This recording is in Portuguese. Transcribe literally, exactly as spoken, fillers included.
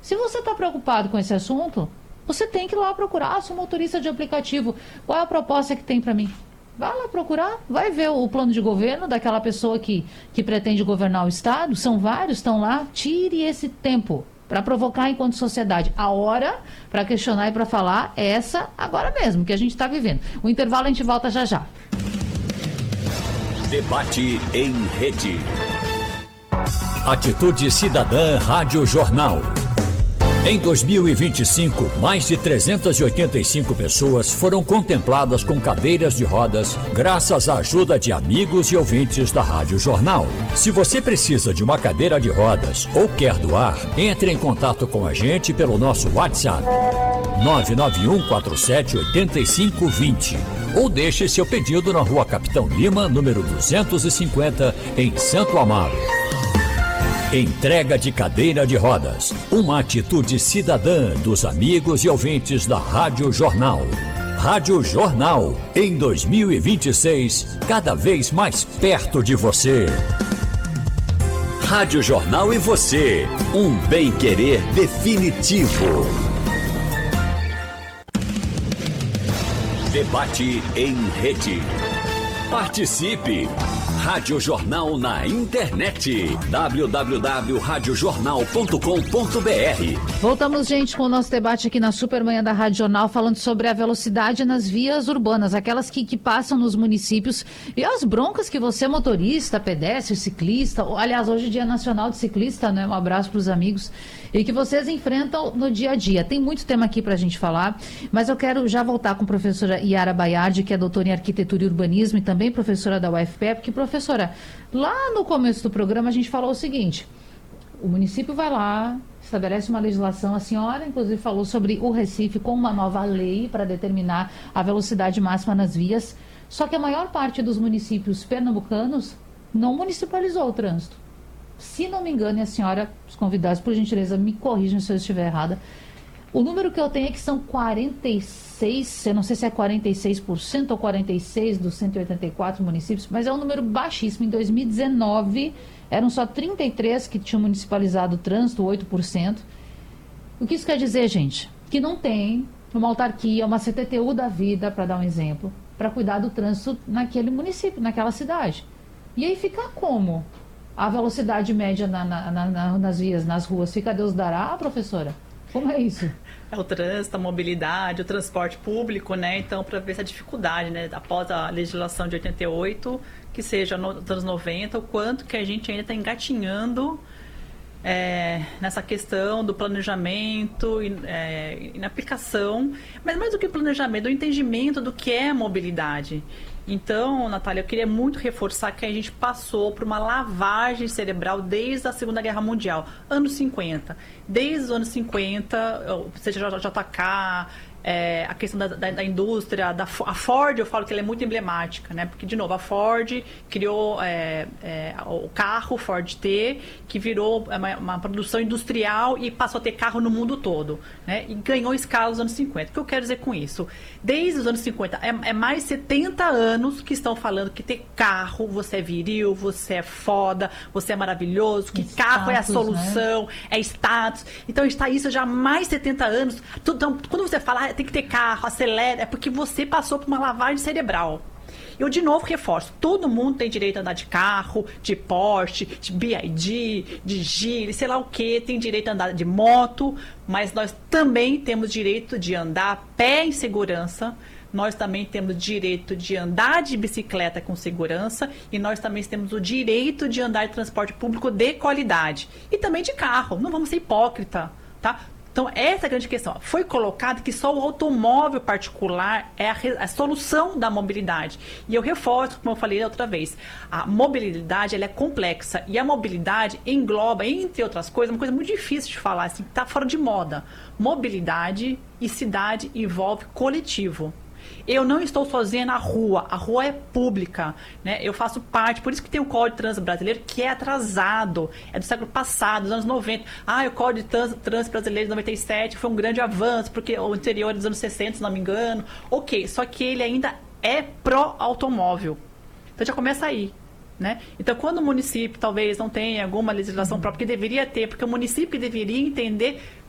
Se você está preocupado com esse assunto, você tem que ir lá procurar, se um motorista de aplicativo, qual é a proposta que tem para mim? Vai lá procurar, vai ver o plano de governo daquela pessoa que, que pretende governar o Estado, são vários, estão lá, tire esse tempo para provocar enquanto sociedade. A hora para questionar e para falar é essa agora mesmo, que a gente está vivendo. O intervalo a gente volta já já. Debate em rede. Atitude Cidadã Rádio Jornal. Em dois mil e vinte e cinco, mais de trezentas e oitenta e cinco pessoas foram contempladas com cadeiras de rodas, graças à ajuda de amigos e ouvintes da Rádio Jornal. Se você precisa de uma cadeira de rodas ou quer doar, entre em contato com a gente pelo nosso WhatsApp nove nove um quatro sete oito cinco dois zero ou deixe seu pedido na Rua Capitão Lima, número duzentos e cinquenta, em Santo Amaro. Entrega de cadeira de rodas, uma atitude cidadã dos amigos e ouvintes da Rádio Jornal. Rádio Jornal, em dois mil e vinte e seis, cada vez mais perto de você. Rádio Jornal e você, um bem-querer definitivo. Debate em rede. Participe! Rádio Jornal na internet. w w w ponto rádio jornal ponto com ponto b r. Voltamos, gente, com o nosso debate aqui na Supermanhã da Rádio Jornal, falando sobre a velocidade nas vias urbanas, aquelas que, que passam nos municípios, e as broncas que você, motorista, pedestre, ciclista, aliás, hoje é Dia Nacional de Ciclista, né? Um abraço para os amigos, e que vocês enfrentam no dia a dia. Tem muito tema aqui para a gente falar, mas eu quero já voltar com a professora Yara Baiardi, que é doutora em Arquitetura e Urbanismo e também professora da U F P E, porque, professora, lá no começo do programa a gente falou o seguinte: o município vai lá, estabelece uma legislação, a senhora inclusive falou sobre o Recife com uma nova lei para determinar a velocidade máxima nas vias, só que a maior parte dos municípios pernambucanos não municipalizou o trânsito. Se não me engano, e a senhora, os convidados, por gentileza, me corrijam se eu estiver errada, o número que eu tenho é que são quarenta e seis, eu não sei se é quarenta e seis por cento ou quarenta e seis dos cento e oitenta e quatro municípios, mas é um número baixíssimo. Em dois mil e dezenove, eram só trinta e três que tinham municipalizado o trânsito, oito por cento. O que isso quer dizer, gente? Que não tem uma autarquia, uma C T T U da vida, para dar um exemplo, para cuidar do trânsito naquele município, naquela cidade. E aí fica como? A velocidade média na, na, na, nas vias, nas ruas, fica Deus dará, professora? Como é isso? É o trânsito, a mobilidade, o transporte público, né? Então, para ver essa dificuldade, né? Após a legislação de oitenta e oito, que seja nos anos noventa, o quanto que a gente ainda está engatinhando é, nessa questão do planejamento e, é, e na aplicação, mas mais do que planejamento, do entendimento do que é mobilidade. Então, Natália, eu queria muito reforçar que a gente passou por uma lavagem cerebral desde a Segunda Guerra Mundial, anos cinquenta. Desde os anos cinquenta, seja J K, é, a questão da, da, da indústria, da, a Ford, eu falo que ela é muito emblemática, né? Porque, de novo, a Ford criou é, é, o carro Ford T, que virou uma, uma produção industrial e passou a ter carro no mundo todo, né? E ganhou escala nos anos cinquenta. O que eu quero dizer com isso? Desde os anos cinquenta, é, é mais de setenta anos que estão falando que ter carro, você é viril, você é foda, você é maravilhoso, que status, carro é a solução, né? É status. Então, está isso já há mais de setenta anos. Então, quando você fala, ah, tem que ter carro, acelera, é porque você passou por uma lavagem cerebral. Eu, de novo, reforço, todo mundo tem direito a andar de carro, de Porsche, de B I D, de Gire, sei lá o que, tem direito a andar de moto, mas nós também temos direito de andar a pé em segurança, nós também temos direito de andar de bicicleta com segurança e nós também temos o direito de andar de transporte público de qualidade. E também de carro, não vamos ser hipócrita, tá? Então, essa é a grande questão. Foi colocado que só o automóvel particular é a, a solução da mobilidade. E eu reforço, como eu falei outra vez, a mobilidade ela é complexa. E a mobilidade engloba, entre outras coisas, uma coisa muito difícil de falar, assim, que está fora de moda. Mobilidade e cidade envolve coletivo. Eu não estou sozinha na rua, a rua é pública, né? Eu faço parte, por isso que tem o Código de Trânsito Brasileiro, que é atrasado, é do século passado, dos anos noventa. Ah, o Código de Trânsito Brasileiro de noventa e sete foi um grande avanço, porque o anterior é dos anos sessenta, se não me engano. Ok, só que ele ainda é pró-automóvel. Então já começa aí. Né? Então, quando o município talvez não tenha alguma legislação própria, que deveria ter, porque o município deveria entender